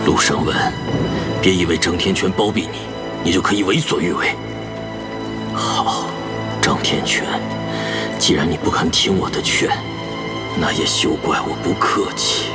陆胜文，别以为张天权包庇你，你就可以为所欲为。好，张天权，既然你不肯听我的劝，那也休怪我不客气。